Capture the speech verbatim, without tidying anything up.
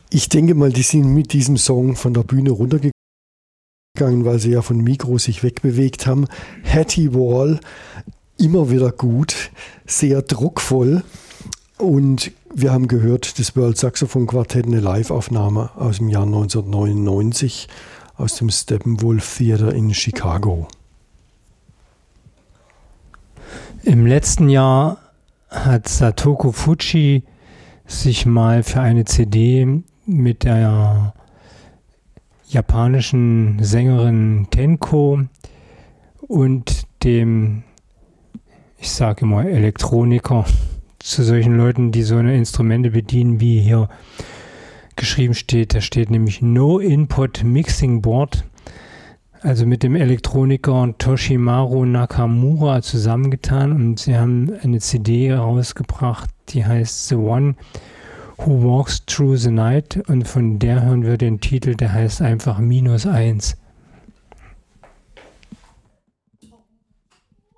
Ich denke mal, die sind mit diesem Song von der Bühne runtergegangen, weil sie ja von Mikro sich wegbewegt haben. Hattie Wall, immer wieder gut, sehr druckvoll. Und wir haben gehört, das World Saxophon Quartett, eine Live-Aufnahme aus dem Jahr neunzehnhundertneunundneunzig aus dem Steppenwolf Theater in Chicago. Im letzten Jahr hat Satoko Fujii sich mal für eine C D mit der japanischen Sängerin Tenko und dem, ich sage immer, Elektroniker, zu solchen Leuten, die so eine Instrumente bedienen, wie hier geschrieben steht. Da steht nämlich No Input Mixing Board. Also mit dem Elektroniker Toshimaru Nakamura zusammengetan, und sie haben eine C D rausgebracht, die heißt The One Who Walks Through the Night, und von der hören wir den Titel, der heißt einfach Minus eins.